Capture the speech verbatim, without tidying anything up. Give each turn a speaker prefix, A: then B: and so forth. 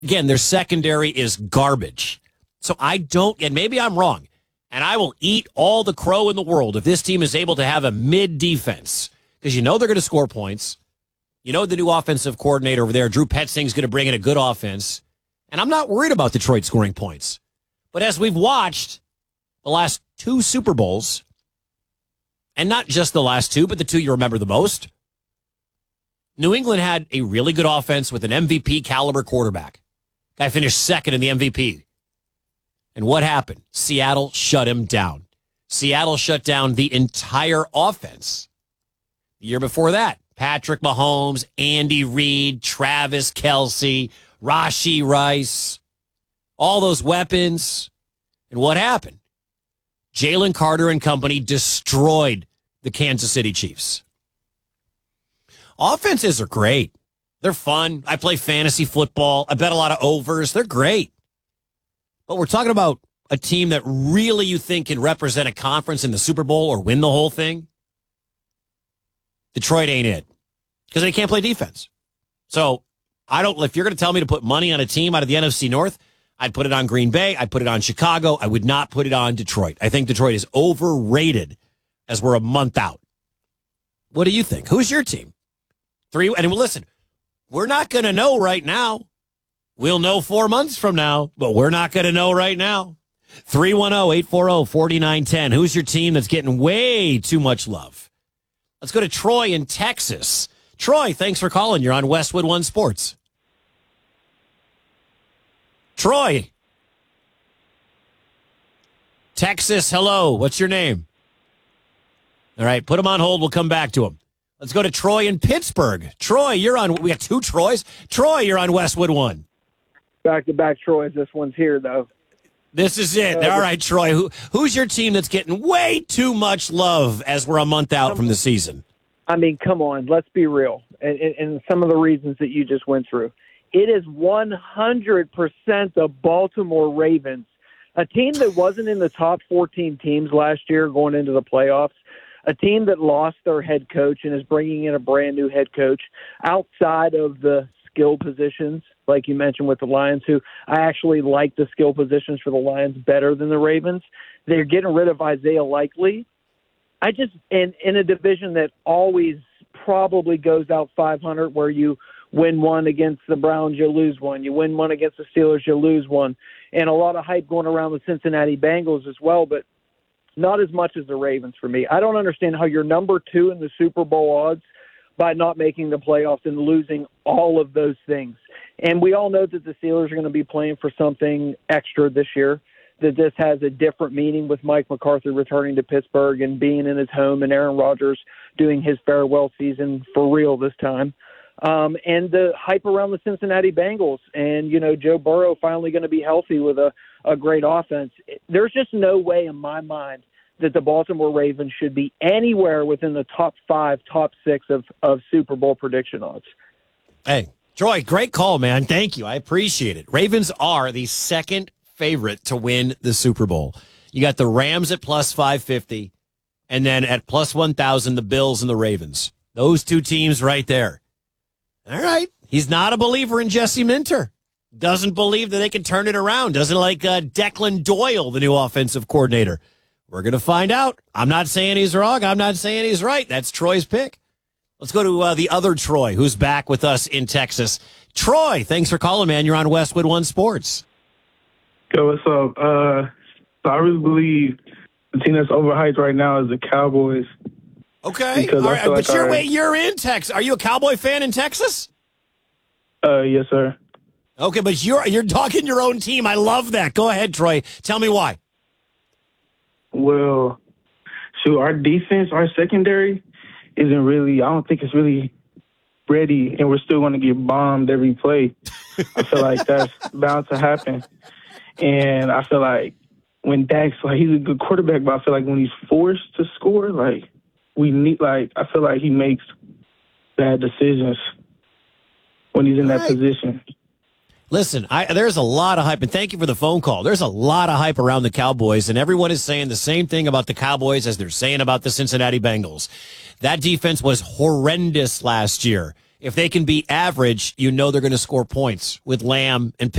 A: Again, their secondary is garbage. So I don't, and maybe I'm wrong, and I will eat all the crow in the world if this team is able to have a mid-defense, because you know they're going to score points. You know the new offensive coordinator over there, Drew Petzing's going to bring in a good offense. And I'm not worried about Detroit scoring points. But as we've watched the last two Super Bowls, and not just the last two, but the two you remember the most, New England had a really good offense with an M V P caliber quarterback. Guy finished second in the M V P. And what happened? Seattle shut him down. Seattle shut down the entire offense. The year before that, Patrick Mahomes, Andy Reid, Travis Kelce, Rashee Rice, all those weapons. And what happened? Jalen Carter and company destroyed the Kansas City Chiefs. Offenses are great. They're fun. I play fantasy football. I bet a lot of overs. They're great. But we're talking about a team that really you think can represent a conference in the Super Bowl or win the whole thing. Detroit ain't it. Because they can't play defense. So I don't, if you're going to tell me to put money on a team out of the N F C North, I'd put it on Green Bay. I'd put it on Chicago. I would not put it on Detroit. I think Detroit is overrated as we're a month out. What do you think? Who's your team? Three. And listen, we're not going to know right now. We'll know four months from now, but we're not going to know right now. three one zero, eight four zero, four nine one zero. Who's your team that's getting way too much love? Let's go to Troy in Texas. Troy, thanks for calling. You're on Westwood One Sports. Troy. Texas, hello. What's your name? All right, put him on hold. We'll come back to him. Let's go to Troy in Pittsburgh. Troy, you're on. We got two Troys. Troy, you're on Westwood One.
B: Back-to-back Troys. This one's here, though.
A: This is it. Uh, All right, Troy. Who, who's your team that's getting way too much love as we're a month out from the season?
B: I mean, come on. Let's be real. And, and, and some of the reasons that you just went through. It is one hundred percent the Baltimore Ravens, a team that wasn't in the top fourteen teams last year going into the playoffs, a team that lost their head coach and is bringing in a brand-new head coach outside of the skill positions, like you mentioned with the Lions, who I actually like the skill positions for the Lions better than the Ravens. They're getting rid of Isaiah Likely. I just, in, in a division that always probably goes out five hundred, where you win one against the Browns, you lose one. You win one against the Steelers, you lose one. And a lot of hype going around the Cincinnati Bengals as well, but not as much as the Ravens for me. I don't understand how you're number two in the Super Bowl odds by not making the playoffs and losing all of those things. And we all know that the Steelers are going to be playing for something extra this year, that this has a different meaning with Mike McCarthy returning to Pittsburgh and being in his home and Aaron Rodgers doing his farewell season for real this time. Um, and the hype around the Cincinnati Bengals and, you know, Joe Burrow finally going to be healthy with a, a great offense. There's just no way in my mind that the Baltimore Ravens should be anywhere within the top five, top six of, of Super Bowl prediction odds.
A: Hey, Troy, great call, man. Thank you. I appreciate it. Ravens are the second favorite to win the Super Bowl. You got the Rams at plus five fifty, and then at plus one thousand, the Bills and the Ravens. Those two teams right there. All right. He's not a believer in Jesse Minter. Doesn't believe that they can turn it around. Doesn't like uh, Declan Doyle, the new offensive coordinator. We're going to find out. I'm not saying he's wrong. I'm not saying he's right. That's Troy's pick. Let's go to uh, the other Troy, who's back with us in Texas. Troy, thanks for calling, man. You're on Westwood One Sports.
C: Yo, what's up? Uh, so I really believe the team that's overhyped right now is the Cowboys.
A: Okay. All right. But
C: like
A: you're,
C: our,
A: wait, you're in Texas. Are you a Cowboy fan in Texas?
C: Uh, yes, sir.
A: Okay, but you're you're talking your own team. I love that. Go ahead, Troy. Tell me why.
C: Well, shoot, our defense, our secondary isn't really, I don't think it's really ready, and we're still going to get bombed every play. I feel like that's bound to happen. And I feel like when Dak's, like, he's a good quarterback, but I feel like when he's forced to score, like, we need, like, I feel like he makes bad decisions when he's in that position.
A: Listen, I, there's a lot of hype, and thank you for the phone call. There's a lot of hype around the Cowboys, and everyone is saying the same thing about the Cowboys as they're saying about the Cincinnati Bengals. That defense was horrendous last year, if they can be average, you know they're going to score points with Lamb and